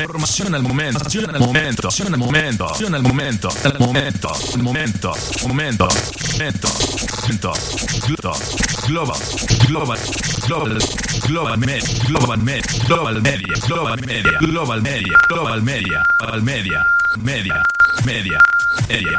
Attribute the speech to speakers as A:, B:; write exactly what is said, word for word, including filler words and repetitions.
A: información al momento, información al momento, información al momento, información al momento, al momento, al momento, momento, momento, momento, global, global, global, global, med, global, med, global media, global media, global media, global media, global media, media, media, media.